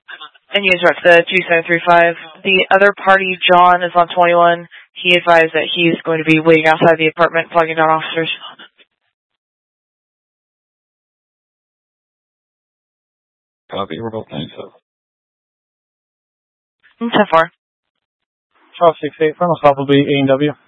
And you direct the 2735. The other party, John, is on 21. He advised that he's going to be waiting outside the apartment, flagging down officers. Copy, we're both 97. 10-4. Charles 68 from Oswald will be A&W.